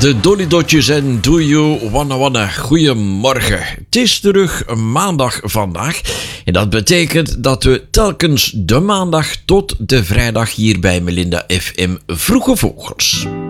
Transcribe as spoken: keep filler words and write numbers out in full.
De Dolly Dotjes en Do You Wanna Wanna. Goedemorgen. Het is terug maandag vandaag. En dat betekent dat we telkens de maandag tot de vrijdag hier bij Melinda F M Vroege Vogels.